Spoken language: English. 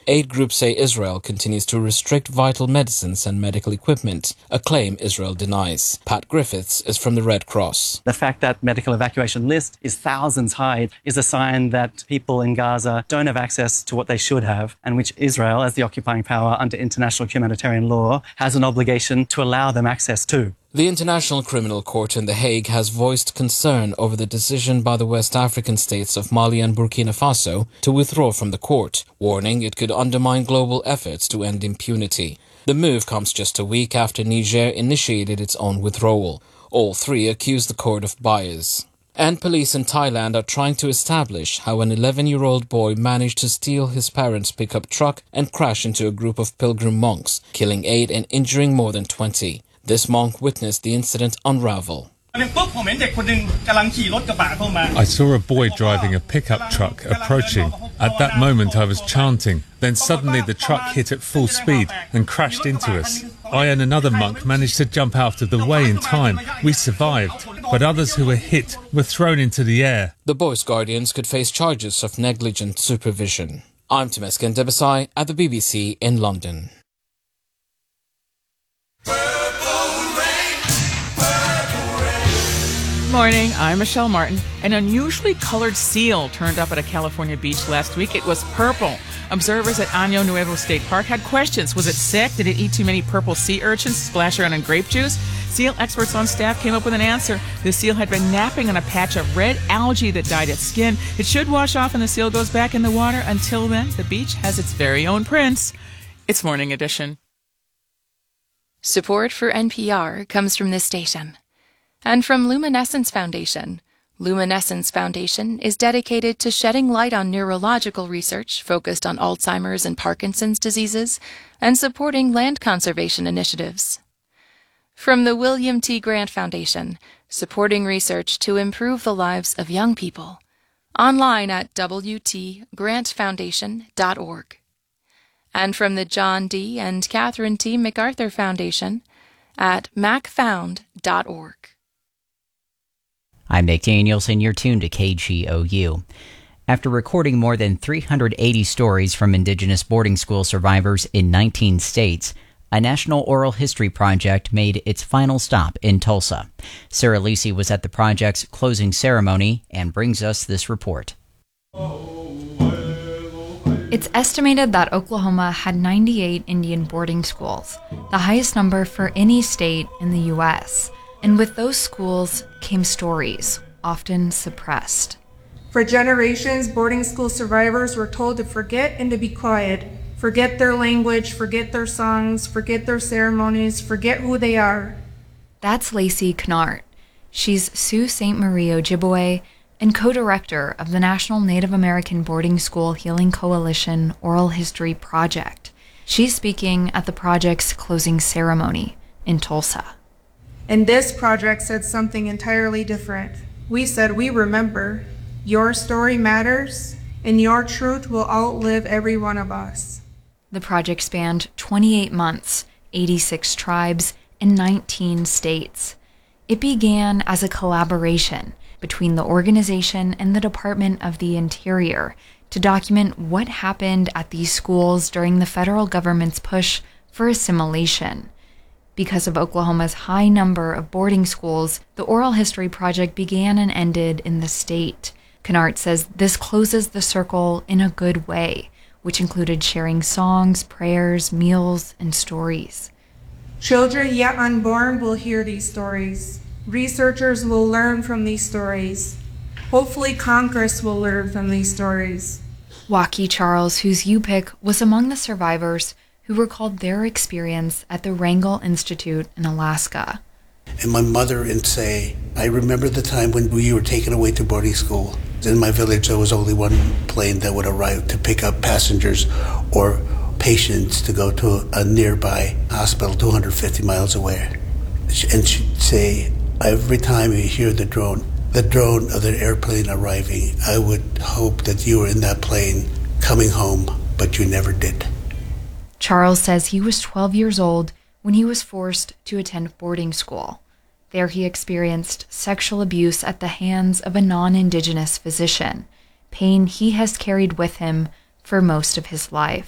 Aid groups say Israel continues to restrict vital medicines and medical equipment, a claim Israel denies. Pat Griffiths is from the Red Cross. The fact that medical evacuation list is thousands high is a sign that people in Gaza don't have access to what they should have, and which Israel, as the occupying power under international humanitarian law, has an obligation to allow them access to. The International Criminal Court in The Hague has voiced concern over the decision by the West African states of Mali and Burkina Faso to withdraw from the court, warning it could undermine global efforts to end impunity. The move comes just a week after Niger initiated its own withdrawal. All three accuse the court of bias. And police in Thailand are trying to establish how an 11-year-old boy managed to steal his parents' pickup truck and crash into a group of pilgrim monks, killing 8 and injuring more than 20. This monk witnessed the incident unravel. I saw a boy driving a pickup truck approaching. At that moment I was chanting. Then suddenly the truck hit at full speed and crashed into us. I and another monk managed to jump out of the way in time. We survived, but others who were hit were thrown into the air. The boy's guardians could face charges of negligent supervision. I'm Temesgen Debesai at the BBC in London. Morning, I'm Michelle Martin. An unusually colored seal turned up at a California beach last week. It was purple. Observers at Año Nuevo State Park had questions. Was it sick? Did it eat too many purple sea urchins, splash around in grape juice? Seal experts on staff came up with an answer. The seal had been napping on a patch of red algae that dyed its skin. It should wash off and the seal goes back in the water. Until then, the beach has its very own prince. It's Morning Edition. Support for NPR comes from this station and from Luminescence Foundation. Luminescence Foundation is dedicated to shedding light on neurological research focused on Alzheimer's and Parkinson's diseases and supporting land conservation initiatives. From the William T. Grant Foundation, supporting research to improve the lives of young people. Online at wtgrantfoundation.org. And from the John D. and Catherine T. MacArthur Foundation at macfound.org. I'm Nick Daniels, and you're tuned to KGOU. After recording more than 380 stories from Indigenous boarding school survivors in 19 states, a national oral history project made its final stop in Tulsa. Sarah Lisi was at the project's closing ceremony and brings us this report. It's estimated that Oklahoma had 98 Indian boarding schools, the highest number for any state in the U.S., and with those schools came stories, often suppressed. For generations, boarding school survivors were told to forget and to be quiet, forget their language, forget their songs, forget their ceremonies, forget who they are. That's Lacey Knart. She's Sault Ste. Marie Ojibwe and co-director of the National Native American Boarding School Healing Coalition Oral History Project. She's speaking at the project's closing ceremony in Tulsa. And this project said something entirely different. We said, we remember. Your story matters, and your truth will outlive every one of us. The project spanned 28 months, 86 tribes, and 19 states. It began as a collaboration between the organization and the Department of the Interior to document what happened at these schools during the federal government's push for assimilation. Because of Oklahoma's high number of boarding schools, the Oral History Project began and ended in the state. Knart says this closes the circle in a good way, which included sharing songs, prayers, meals, and stories. Children yet unborn will hear these stories. Researchers will learn from these stories. Hopefully Congress will learn from these stories. Wauke Charles, whose Yupik was among the survivors who recalled their experience at the Wrangell Institute in Alaska. And my mother would say, I remember the time when we were taken away to boarding school. In my village, there was only one plane that would arrive to pick up passengers or patients to go to a nearby hospital 250 miles away. And she'd say, every time you hear the drone of the airplane arriving, I would hope that you were in that plane coming home, but you never did. Charles says he was 12 years old when he was forced to attend boarding school. There he experienced sexual abuse at the hands of a non-Indigenous physician, pain he has carried with him for most of his life.